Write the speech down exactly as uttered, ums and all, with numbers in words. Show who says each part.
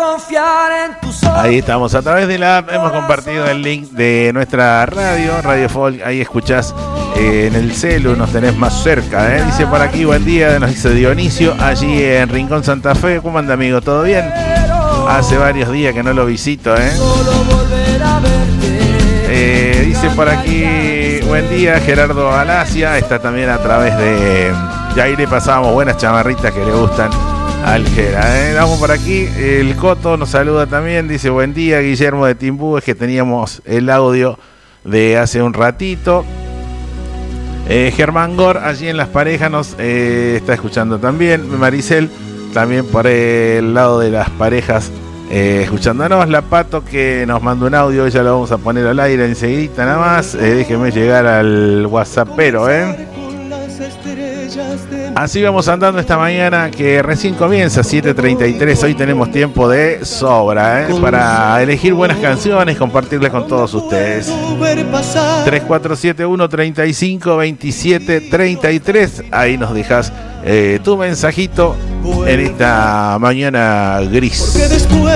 Speaker 1: Ahí estamos, a través de la app hemos compartido el link de nuestra radio, Radio Folk. Ahí escuchás eh, en el celu, nos tenés más cerca, ¿eh? Dice por aquí, buen día, nos dice Dionisio, allí en Rincón Santa Fe. ¿Cómo anda, amigo? ¿Todo bien? Hace varios días que no lo visito, ¿eh? Eh, dice por aquí, buen día, Gerardo Alasia. Está también a través de... Ya ahí le pasábamos buenas chamarritas que le gustan al Gera, ¿eh? Vamos por aquí, el Coto nos saluda también. Dice, buen día, Guillermo de Timbú. Es que teníamos el audio de hace un ratito. eh, Germán Gor, allí en Las Parejas, nos eh, está escuchando también. Maricel, también por el lado de Las Parejas, Eh, escuchándonos. La Pato, que nos mandó un audio, ya lo vamos a poner al aire enseguida nada más. Eh, déjeme llegar al WhatsAppero, ¿eh? Así vamos andando esta mañana que recién comienza, siete treinta y tres. Hoy tenemos tiempo de sobra, ¿eh? Para elegir buenas canciones, compartirles con todos ustedes. tres cuatro siete uno, tres cinco, dos siete tres tres. Ahí nos dejas eh, tu mensajito en esta mañana gris.